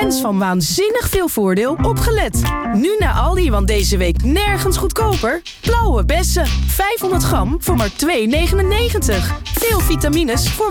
fans van waanzinnig veel voordeel opgelet. Nu naar Aldi, want deze week nergens goedkoper. Blauwe bessen, 500 gram voor maar €2,99. Veel vitamines voor